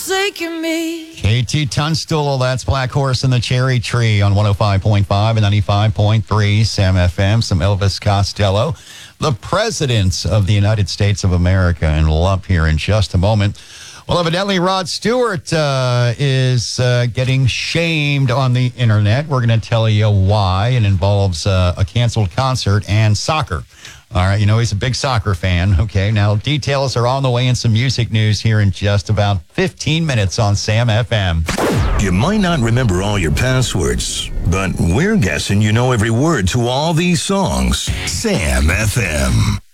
forsaken me. KT Tunstall, that's Black Horse and the Cherry Tree on 105.5 and 95.3 Sam FM. Some Elvis Costello, the President of the United States of America, and we'll up here in just a moment. Well, evidently Rod Stewart is getting shamed on the internet. We're going to tell you why. It involves a canceled concert and soccer. All right, you know, he's a big soccer fan. Okay, now details are on the way and some music news here in just about 15 minutes on Sam FM. You might not remember all your passwords, but we're guessing you know every word to all these songs. Sam FM.